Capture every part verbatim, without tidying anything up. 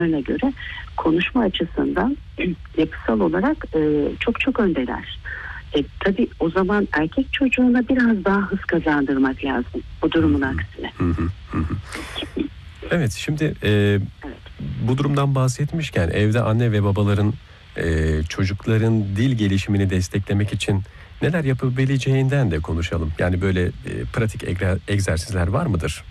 göre konuşma açısından yapısal olarak e, çok çok öndeler. E, tabii o zaman erkek çocuğuna biraz daha hız kazandırmak lazım bu durumun aksine. Hı hı, hı hı. Evet, şimdi e, evet. bu durumdan bahsetmişken evde anne ve babaların e, çocukların dil gelişimini desteklemek için neler yapabileceğinden de konuşalım. Yani böyle e, pratik egre, egzersizler var mıdır?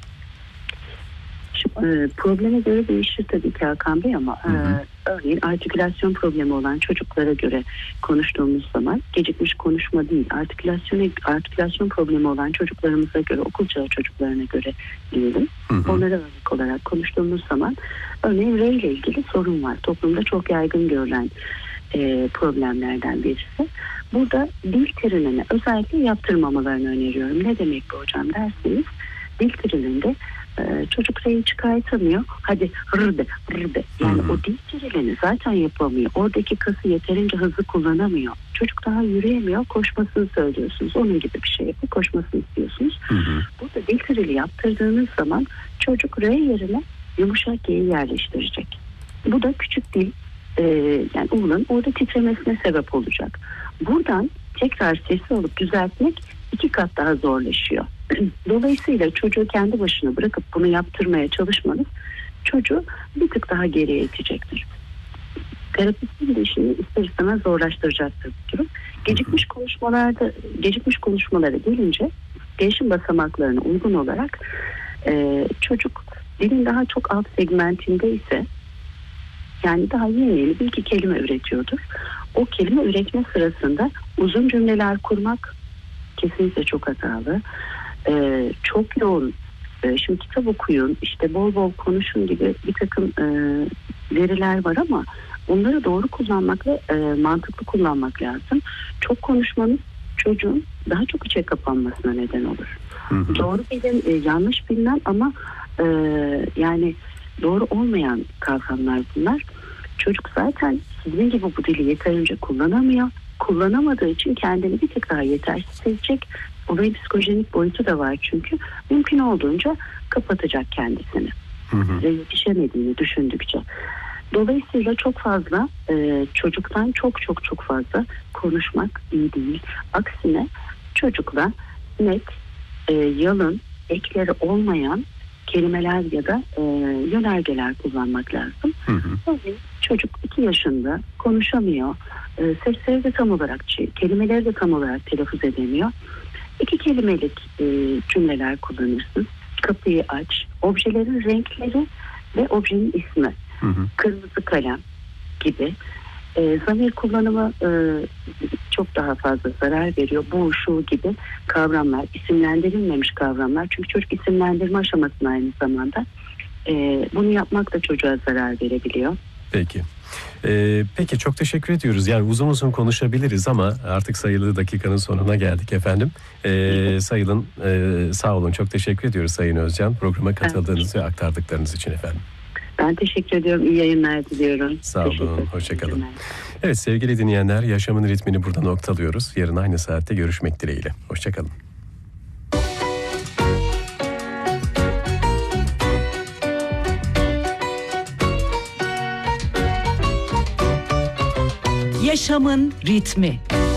E, probleme göre değişir tabii ki Hakan Bey ama hı hı. E, örneğin artikülasyon problemi olan çocuklara göre konuştuğumuz zaman gecikmiş konuşma değil, artikülasyon artikülasyon problemi olan çocuklarımıza göre, okul çağı çocuklarına göre diyelim. Hı hı. Onlara örnek olarak konuştuğumuz zaman örneğin R ile ilgili sorun var. Toplumda çok yaygın görülen e, problemlerden birisi. Burada dil trinini özellikle yaptırmamalarını öneriyorum. Ne demek bu hocam derseniz, dil trininde çocuk R'yi çıkartamıyor. Hadi rr de, rr de. Yani hmm. o dil trilini zaten yapamıyor. Oradaki kası yeterince hızlı kullanamıyor. Çocuk daha yürüyemiyor. Koşmasını söylüyorsunuz. Onun gibi bir şey yapıyor. Koşmasını istiyorsunuz. Hmm. Burada dil trili yaptırdığınız zaman çocuk R yerine yumuşak G'yi yerleştirecek. Bu da küçük dil e, yani U'nun orada titremesine sebep olacak. Buradan tekrar sesi alıp düzeltmek iki kat daha zorlaşıyor. Dolayısıyla çocuğu kendi başına bırakıp bunu yaptırmaya çalışmanız çocuğu bir tık daha geriye itecektir. Terapistin de işini ister istemez zorlaştıracaktır bu durum. Gecikmiş konuşmalarda, gecikmiş konuşmalara gelince gelişim basamaklarına uygun olarak e, çocuk dilin daha çok alt segmentinde ise, yani daha yeni yeni bir iki kelime üretiyordur. O kelime üretme sırasında uzun cümleler kurmak kesinlikle çok hatalı. Ee, çok yoğun, e, şimdi kitap okuyun, işte bol bol konuşun gibi bir takım e, veriler var ama onları doğru kullanmak ve e, mantıklı kullanmak lazım. Çok konuşmanız çocuğun daha çok içe kapanmasına neden olur. Hı hı. Doğru bilin, e, yanlış bilinen ama e, yani doğru olmayan kavramlar bunlar. Çocuk zaten sizin gibi bu dili yeterince kullanamıyor. Kullanamadığı için kendini bir tık daha yetersiz hissedecek. Olayın psikojenik boyutu da var çünkü. Mümkün olduğunca kapatacak kendisini. Hı hı. Ve yetişemediğini düşündükçe. Dolayısıyla çok fazla e, çocuktan çok çok çok fazla konuşmak iyi değil. Aksine çocukla net, e, yalın, ekleri olmayan kelimeler ya da e, yönergeler kullanmak lazım. Hı hı. Örneğin çocuk iki yaşında konuşamıyor. E, sesleri de tam olarak, kelimeleri de tam olarak telaffuz edemiyor. İki kelimelik e, cümleler kullanırsınız. Kapıyı aç, objelerin renkleri ve objenin ismi. Hı hı. Kırmızı kalem gibi. E, zamir kullanımı e, çok daha fazla zarar veriyor. Bu, şu gibi kavramlar, isimlendirilmemiş kavramlar. Çünkü çocuk isimlendirme aşamasında aynı zamanda. E, bunu yapmak da çocuğa zarar verebiliyor. Peki. Ee, peki çok teşekkür ediyoruz. Yani uzun uzun konuşabiliriz ama artık sayılı dakikanın sonuna geldik efendim. Ee, sayılın, e, sağ olun. Çok teşekkür ediyoruz Sayın Özcan. Programa katıldığınız evet. ve aktardıklarınız için efendim. Ben teşekkür ediyorum. İyi yayınlar diliyorum. Sağ olun. Hoşçakalın. Evet sevgili dinleyenler, yaşamın ritmini burada noktalıyoruz. Yarın aynı saatte görüşmek dileğiyle. Hoşçakalın. Yaşamın ritmi.